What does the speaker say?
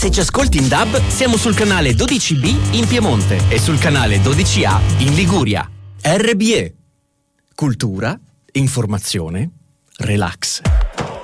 Se ci ascolti in DAB, siamo sul canale 12B in Piemonte e sul canale 12A in Liguria. RBE. Cultura, informazione, relax.